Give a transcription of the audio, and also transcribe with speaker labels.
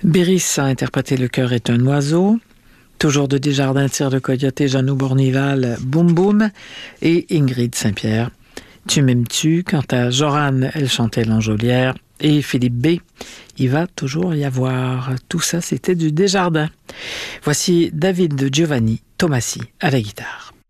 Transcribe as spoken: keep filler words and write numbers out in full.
Speaker 1: Béris a interprété Le cœur est un oiseau. Toujours de Desjardins, Tir de Coyote, Janou Bournival, Boum Boum. Et Ingrid Saint-Pierre, Tu m'aimes-tu. Quant à Joran, elle chantait L'Enjolière. Et Philippe B, Il va toujours y avoir. Tout ça, c'était du Desjardins. Voici David de Giovanni Tomassi à la guitare.